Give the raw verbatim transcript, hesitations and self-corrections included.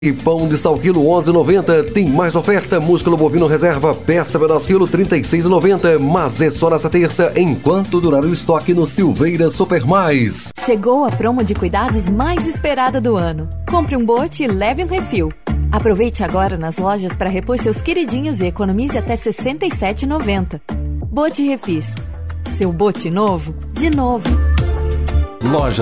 E pão de sal quilo onze reais e noventa centavos. Tem mais oferta. Músculo bovino reserva peça pedaço quilo trinta e seis reais e noventa centavos. Mas é só nessa terça enquanto durar o estoque no Silveira Super Mais. Chegou a promo de cuidados mais esperada do ano. Compre um bote e leve um refil. Aproveite agora nas lojas para repor seus queridinhos e economize até sessenta e sete reais e noventa centavos. Bote Refis. Seu bote novo, de novo. Loja